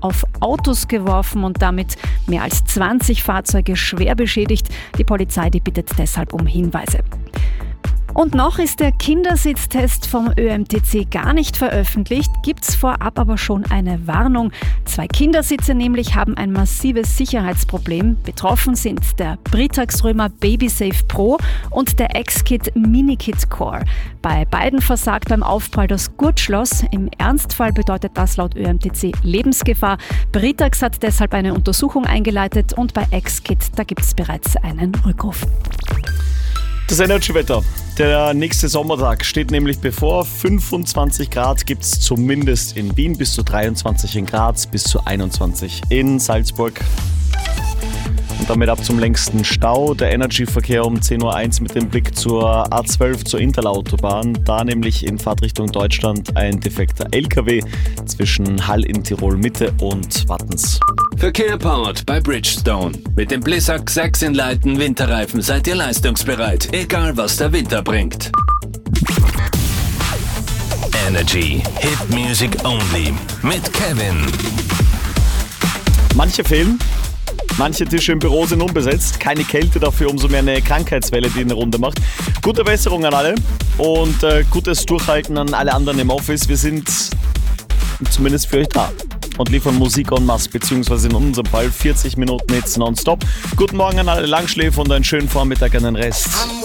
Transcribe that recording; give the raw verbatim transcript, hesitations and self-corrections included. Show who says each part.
Speaker 1: auf Autos geworfen und damit mehr als zwanzig Fahrzeuge schwer beschädigt. Die Polizei, die bittet deshalb um Hinweise. Und noch ist der Kindersitztest vom Ö M T C gar nicht veröffentlicht, gibt's vorab aber schon eine Warnung. Zwei Kindersitze nämlich haben ein massives Sicherheitsproblem. Betroffen sind der Britax-Römer BabySafe Pro und der X-Kit Mini-Kit Core. Bei beiden versagt beim Aufprall das Gurtschloss. Im Ernstfall bedeutet das laut Ö M T C Lebensgefahr. Britax hat deshalb eine Untersuchung eingeleitet und bei X-Kit, da gibt's bereits einen Rückruf.
Speaker 2: Das Energy-Wetter. Der nächste Sommertag steht nämlich bevor. fünfundzwanzig Grad gibt es zumindest in Wien, bis zu dreiundzwanzig in Graz, bis zu einundzwanzig in Salzburg. Und damit ab zum längsten Stau. Der Energy-Verkehr um zehn Uhr eins mit dem Blick zur A zwölf, zur Interlautobahn. Da nämlich in Fahrtrichtung Deutschland ein defekter L K W zwischen Hall in Tirol Mitte und Wattens.
Speaker 3: Verkehr powered bei Bridgestone. Mit dem Blizzak sechs in Leiten Winterreifen seid ihr leistungsbereit, egal was der Winter bringt. Energy Hit Music Only mit Kevin.
Speaker 2: Manche fehlen. Manche Tische im Büro sind unbesetzt. Keine Kälte, dafür umso mehr eine Krankheitswelle, die eine Runde macht. Gute Besserung an alle und äh, gutes Durchhalten an alle anderen im Office. Wir sind zumindest für euch da und liefern Musik en masse, beziehungsweise in unserem Fall vierzig Minuten jetzt nonstop. Guten Morgen an alle Langschläfer und einen schönen Vormittag an den Rest.